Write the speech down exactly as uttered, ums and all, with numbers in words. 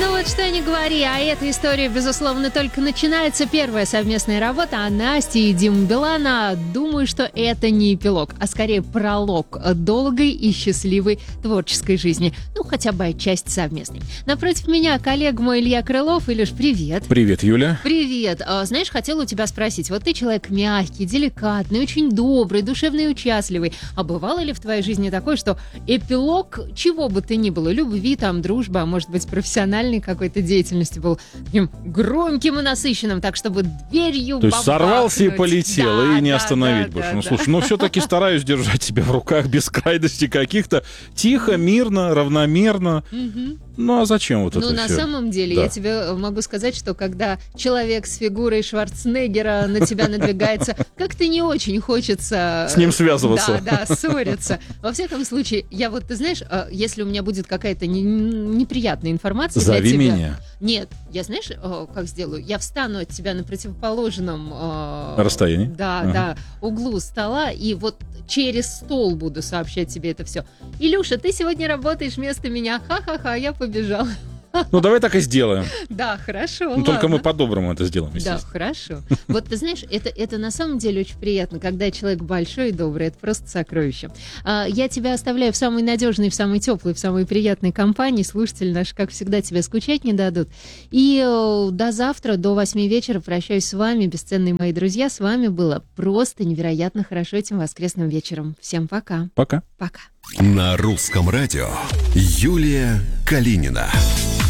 Ну вот что ни говори, а эта история, безусловно, только начинается. Первая совместная работа а Насти и Димы Билана. Думаю, что это не эпилог, а скорее пролог долгой и счастливой творческой жизни. Ну, хотя бы отчасти совместной. Напротив меня коллега мой Илья Крылов. Илюш, привет. Привет, Юля. Привет. А, знаешь, хотела у тебя спросить. Вот ты человек мягкий, деликатный, очень добрый, душевный и участливый. А бывало ли в твоей жизни такое, что эпилог, чего бы ты ни было, любви, там, дружбы, а может быть, профессиональной какой-то деятельности был таким громким и насыщенным, так, чтобы дверью То есть сорвался и полетел, да, и не да, остановить да, больше. да, Ну, да. слушай, ну все-таки стараюсь держать себя в руках без крайностей каких-то. Тихо, мирно, равномерно. Мгм. Ну, а зачем вот Ну, это на все? самом деле, Да. я тебе могу сказать, что когда человек с фигурой Шварценеггера на тебя надвигается, как-то не очень хочется... С ним связываться. Да, да, ссориться. Во всяком случае, я вот, ты знаешь, э, если у меня будет какая-то не- неприятная информация Зови для тебя... меня. Нет, я знаешь, э, как сделаю? Я встану от тебя на противоположном... э, Расстоянии? Да, Ага. да, углу стола, и вот через стол буду сообщать тебе это все. Илюша, ты сегодня работаешь вместо меня. Ха-ха-ха, я побежала. Ну, давай так и сделаем. Да, хорошо, Ну, только мы ладно. по-доброму это сделаем, Да, естественно. хорошо. Вот ты знаешь, это, это на самом деле очень приятно, когда человек большой и добрый. Это просто сокровище. А, я тебя оставляю в самой надежной, в самой теплой, в самой приятной компании. Слушатели наши, как всегда, тебя скучать не дадут. И э, до завтра, до восьми вечера прощаюсь с вами, бесценные мои друзья. С вами было просто невероятно хорошо этим воскресным вечером. Всем пока. Пока. Пока. На русском радио Юлия Калинина.